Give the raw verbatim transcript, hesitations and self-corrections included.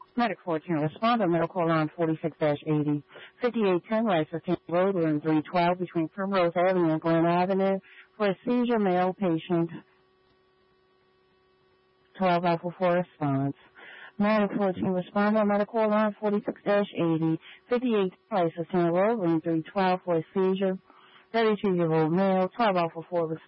Medic fourteen, respond on medical alarm forty-six eighty. fifty-eight ten, Rice Road, room three twelve, between Primrose Avenue and Glen Avenue, for a seizure male patient. twelve Alpha four response. Medic fourteen, respond on medical alarm forty-six eighty. fifty-eight Rice Road, room three twelve, for a seizure. thirty-two-year-old male. twelve Alpha four response.